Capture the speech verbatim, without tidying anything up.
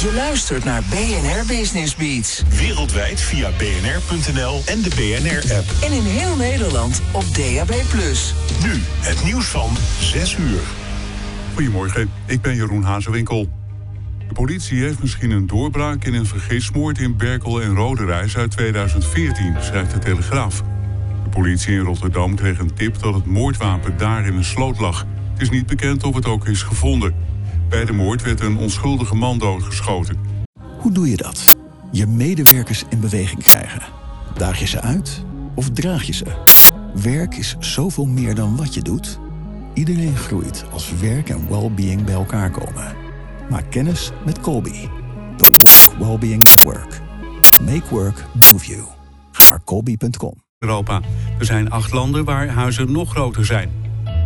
Je luistert naar B N R Business Beats. Wereldwijd via b n r punt n l en de B N R-app. En in heel Nederland op D A B plus. Nu het nieuws van zes uur. Goedemorgen, ik ben Jeroen Hazewinkel. De politie heeft misschien een doorbraak in een vergismoord in Berkel en Roderijs uit tweeduizend veertien, schrijft de Telegraaf. De politie in Rotterdam kreeg een tip dat het moordwapen daar in een sloot lag. Het is niet bekend of het ook is gevonden. Bij de moord werd een onschuldige man doodgeschoten. Hoe doe je dat? Je medewerkers in beweging krijgen. Daag je ze uit of draag je ze? Werk is zoveel meer dan wat je doet. Iedereen groeit als werk en well-being bij elkaar komen. Maak kennis met Colby. The Wellbeing at Work. Make work move you. Ga naar colby punt com. Europa. Er zijn acht landen waar huizen nog groter zijn.